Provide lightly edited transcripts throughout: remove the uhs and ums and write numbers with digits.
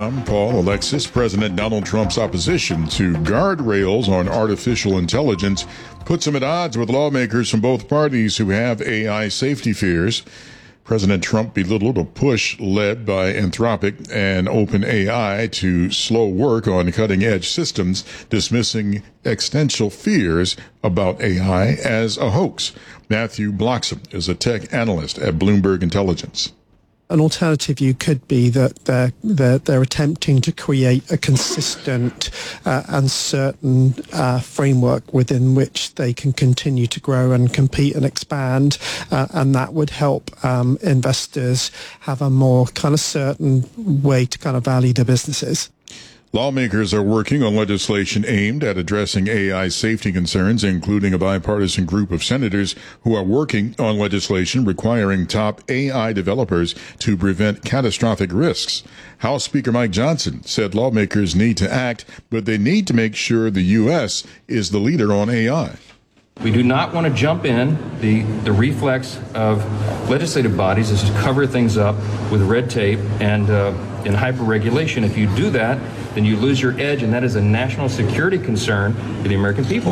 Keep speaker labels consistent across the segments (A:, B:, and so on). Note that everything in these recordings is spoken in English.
A: Tom, Paul, Alexis. President Donald Trump's opposition to guardrails on artificial intelligence puts him at odds with lawmakers from both parties who have AI safety fears. President Trump belittled a push led by Anthropic and OpenAI to slow work on cutting-edge systems, dismissing existential fears about AI as a hoax. Matthew Bloxham is a tech analyst at Bloomberg Intelligence.
B: An alternative view could be that they're attempting to create a consistent and certain framework within which they can continue to grow and compete and expand, and that would help investors have a more kind of certain way to kind of value their businesses.
A: Lawmakers are working on legislation aimed at addressing AI safety concerns, including a bipartisan group of senators who are working on legislation requiring top AI developers to prevent catastrophic risks. House Speaker Mike Johnson said lawmakers need to act, but they need to make sure the U.S. is the leader on AI.
C: We do not want to jump in. The reflex of legislative bodies is to cover things up with red tape and hyper-regulation. If you do that, then you lose your edge, and that is a national security concern for the American people.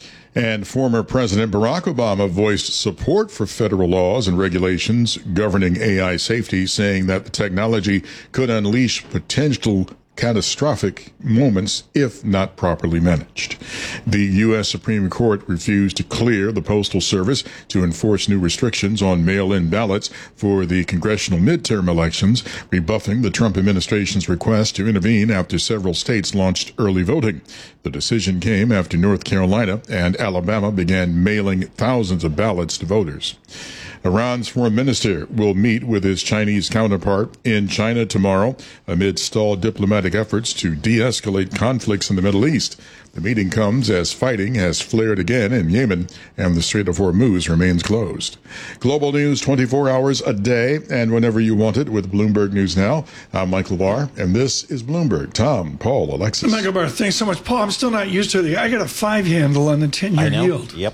A: And former President Barack Obama voiced support for federal laws and regulations governing AI safety, saying that the technology could unleash potential catastrophic moments if not properly managed. The U.S. Supreme Court refused to clear the Postal Service to enforce new restrictions on mail-in ballots for the congressional midterm elections, rebuffing the Trump administration's request to intervene after several states launched early voting. The decision came after North Carolina and Alabama began mailing thousands of ballots to voters. Iran's foreign minister will meet with his Chinese counterpart in China tomorrow amid stalled diplomatic efforts to de-escalate conflicts in the Middle East. The meeting comes as fighting has flared again in Yemen and the Strait of Hormuz remains closed. Global news 24 hours a day and whenever you want it with Bloomberg News Now. I'm Michael Barr, and this is Bloomberg. Tom, Paul, Alexis.
D: Michael Barr, thanks so much. Paul, I'm still not used to it. I got a 5 handle on the 10-year yield.
E: Yep.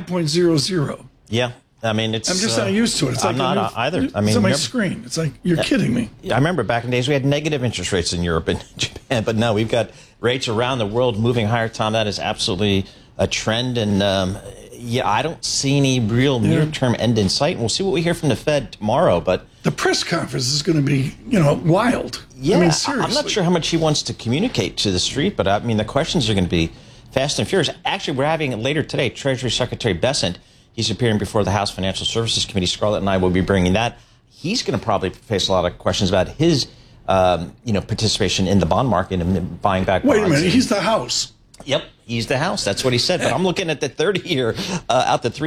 D: 5.00.
E: Yeah. I mean, I'm
D: just not used to it. It's
E: I'm
D: like
E: not either. I mean,
D: it's on my screen. It's like, you're kidding me.
E: I remember back in days we had negative interest rates in Europe and Japan, but now we've got rates around the world moving higher. Tom, that is absolutely a trend. And I don't see any real near-term end in sight. And we'll see what we hear from the Fed tomorrow. But
D: the press conference is going to be, wild.
E: Yeah,
D: I mean, seriously.
E: I'm not sure how much he wants to communicate to the street, but I mean, the questions are going to be fast and furious. Actually, we're having later today, Treasury Secretary Bessent. He's appearing before the House Financial Services Committee. Scarlett and I will be bringing that. He's going to probably face a lot of questions about his, participation in the bond market and buying back bonds.
D: Wait a minute, he's the House.
E: Yep, he's the House. That's what he said. But I'm looking at the 30-year out to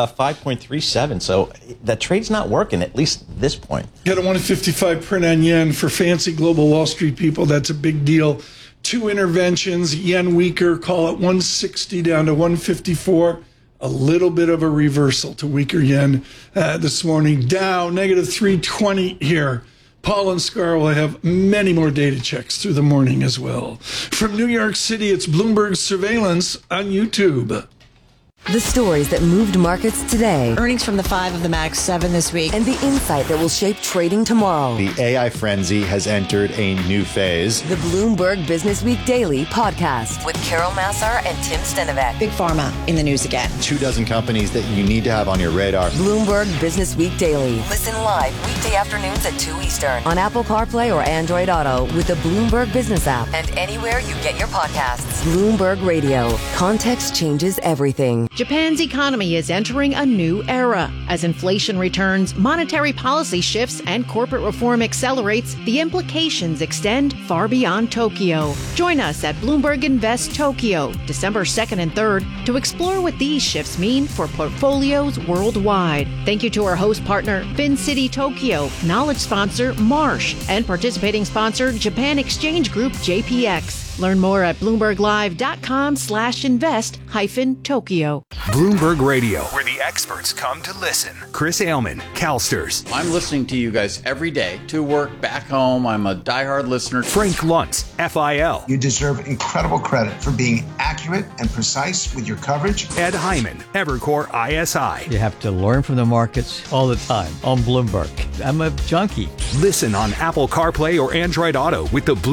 E: 5.37. So that trade's not working, at least at this point.
D: Got a 155 print on yen for fancy global Wall Street people. That's a big deal. 2 interventions, yen weaker, call it 160 down to 154. A little bit of a reversal to weaker yen this morning. Dow, negative 320 here. Paul and Scar will have many more data checks through the morning as well. From New York City, it's Bloomberg Surveillance on YouTube.
F: The stories that moved markets today.
G: Earnings from the 5 of the Max 7 this week.
F: And the insight that will shape trading tomorrow.
H: The AI frenzy has entered a new phase.
F: The Bloomberg Business Week Daily podcast with Carol Massar and Tim Stenovec.
G: Big Pharma in the news again.
H: 24 companies that you need to have on your radar.
F: Bloomberg Business Week Daily. Listen live weekday afternoons at 2 Eastern on Apple CarPlay or Android Auto with the Bloomberg Business app and anywhere you get your podcasts. Bloomberg Radio. Context changes everything.
I: Japan's economy is entering a new era. As inflation returns, monetary policy shifts, and corporate reform accelerates, the implications extend far beyond Tokyo. Join us at Bloomberg Invest Tokyo, December 2nd and 3rd, to explore what these shifts mean for portfolios worldwide. Thank you to our host partner, FinCity Tokyo, knowledge sponsor, Marsh, and participating sponsor, Japan Exchange Group, JPX. Learn more at BloombergLive.com/invest-Tokyo.
J: Bloomberg Radio, where the experts come to listen. Chris Ailman, CalSTRS.
K: I'm listening to you guys every day to work, back home. I'm a diehard listener.
J: Frank Luntz, FIL.
L: You deserve incredible credit for being accurate and precise with your coverage.
J: Ed Hyman, Evercore ISI.
M: You have to learn from the markets all the time on Bloomberg. I'm a junkie.
J: Listen on Apple CarPlay or Android Auto with the